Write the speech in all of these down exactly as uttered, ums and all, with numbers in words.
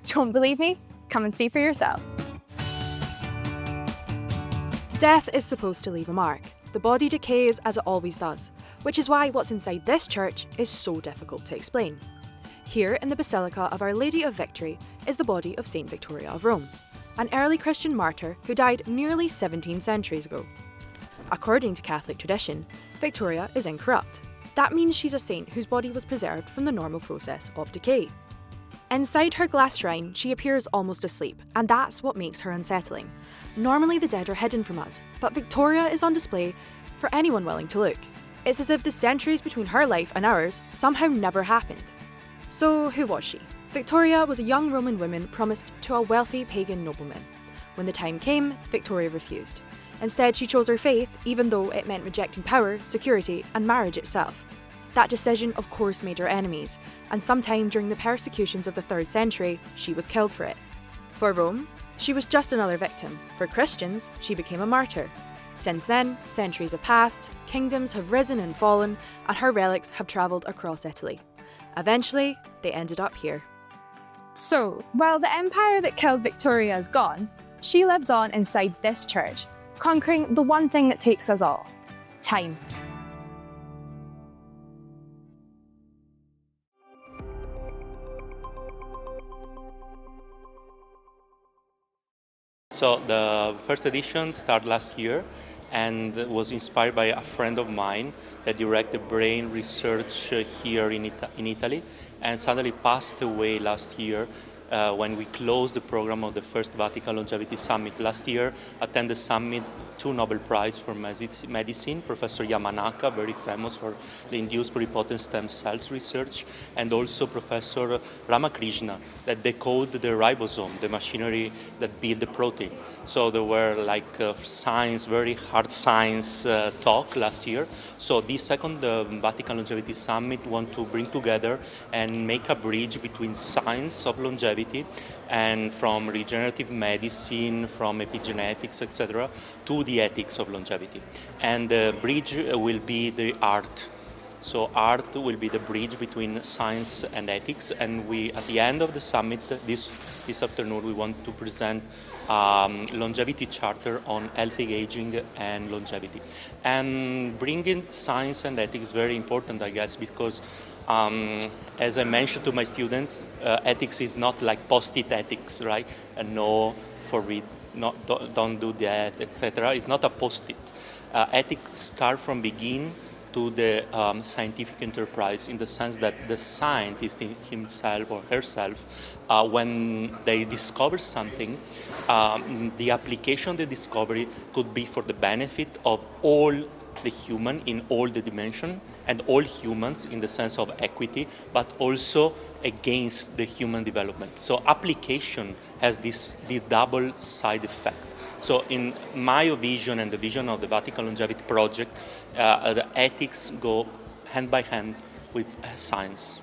Don't believe me? Come and see for yourself. Death is supposed to leave a mark. The body decays as it always does, which is why what's inside this church is so difficult to explain. Here in the Basilica of Our Lady of Victory is the body of Saint Victoria of Rome, an early Christian martyr who died nearly seventeen centuries ago. According to Catholic tradition, Victoria is incorrupt. That means she's a saint whose body was preserved from the normal process of decay. Inside her glass shrine, she appears almost asleep, and that's what makes her unsettling. Normally the dead are hidden from us, but Victoria is on display for anyone willing to look. It's as if the centuries between her life and ours somehow never happened. So who was she? Victoria was a young Roman woman promised to a wealthy pagan nobleman. When the time came, Victoria refused. Instead, she chose her faith, even though it meant rejecting power, security, and marriage itself. That decision, of course, made her enemies, and sometime during the persecutions of the third century, she was killed for it. For Rome, she was just another victim. For Christians, she became a martyr. Since then, centuries have passed, kingdoms have risen and fallen, and her relics have travelled across Italy. Eventually, they ended up here. So, while the empire that killed Victoria is gone, she lives on inside this church, conquering the one thing that takes us all: time. So the first edition started last year and was inspired by a friend of mine that directed brain research here in, Ita in Italy, and suddenly passed away last year uh, when we closed the program of the first Vatican Longevity Summit. Last year attended the summit two Nobel Prize for Medicine, Professor Yamanaka, very famous for the induced pluripotent stem cells research, and also Professor Ramakrishna, that decoded the ribosome, the machinery that build the protein. So there were like uh, science, very hard science uh, talk last year. So this second uh, Vatican Longevity Summit want to bring together and make a bridge between science of longevity and from regenerative medicine, from epigenetics, et cetera, to the ethics of longevity. And the bridge will be the art. So art will be the bridge between science and ethics, and we, at the end of the summit this, this afternoon, we want to present um, longevity charter on healthy aging and longevity. And bringing science and ethics is very important, I guess, because Um, as I mentioned to my students, uh, ethics is not like post-it ethics, right? And no, forbid, not, don't, don't do that, et cetera. It's not a post-it. Uh, ethics start from begin to the um, scientific enterprise, in the sense that the scientist himself or herself, uh, when they discover something, um, the application of the discovery could be for the benefit of all the human in all the dimension, and all humans in the sense of equity, but also against the human development. So application has this, this double side effect. So in my vision and the vision of the Vatican Longevity Project, uh, the ethics go hand by hand with science.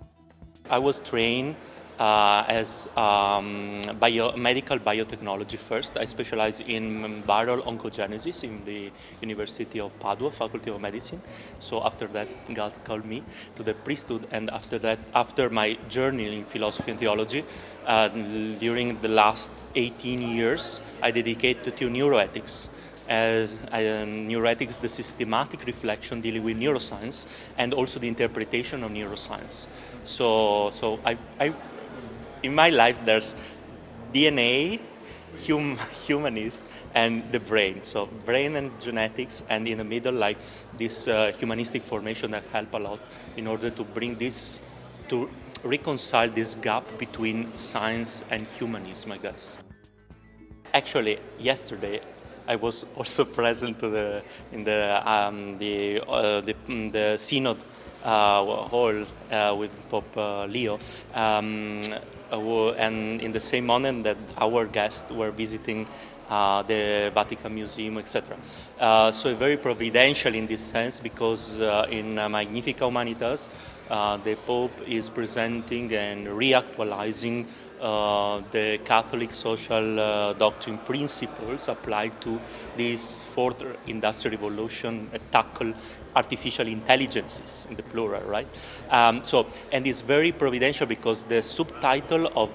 I was trained Uh, as um, bio, medical biotechnology first. I specialize in viral oncogenesis in the University of Padua, Faculty of Medicine. So after that, God called me to the priesthood, and after that, after my journey in philosophy and theology, uh, during the last eighteen years, I dedicated to neuroethics. As uh, neuroethics, the systematic reflection dealing with neuroscience, and also the interpretation of neuroscience. So, so I, I in my life, there's D N A, hum, humanist, and the brain. So brain and genetics, and in the middle, like this uh, humanistic formation that help a lot in order to bring this, to reconcile this gap between science and humanism, I guess. Actually, yesterday, I was also present to the, in the, um, the, uh, the, the synod uh, hall uh, with Pope uh, Leo. Um, Uh, and in the same moment that our guests were visiting uh, the Vatican Museum, et cetera. Uh, so very providential in this sense, because uh, in uh, Magnificat Humanitas, uh, the Pope is presenting and reactualizing uh, the Catholic social uh, doctrine principles applied to this fourth industrial revolution, uh, tackle artificial intelligences in the plural, right? Um, so, and it's very providential because the subtitle of